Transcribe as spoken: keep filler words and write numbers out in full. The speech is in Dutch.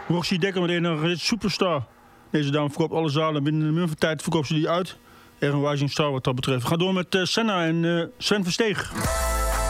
Roxy Dekker met een superstar. Deze dame verkoopt alle zalen. Binnen een minuut van tijd verkoopt ze die uit. Echt een rising star wat dat betreft. We gaan door met uh, Senna en uh, Sven Versteeg.